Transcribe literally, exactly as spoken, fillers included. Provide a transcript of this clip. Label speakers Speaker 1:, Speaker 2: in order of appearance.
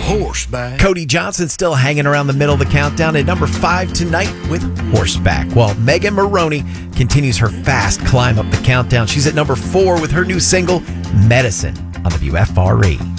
Speaker 1: Horseback.
Speaker 2: Cody Johnson still hanging around the middle of the countdown at number five tonight with Horseback, while Megan Maroney continues her fast climb up the countdown. She's at number four with her new single, Medicine, on the W F R E.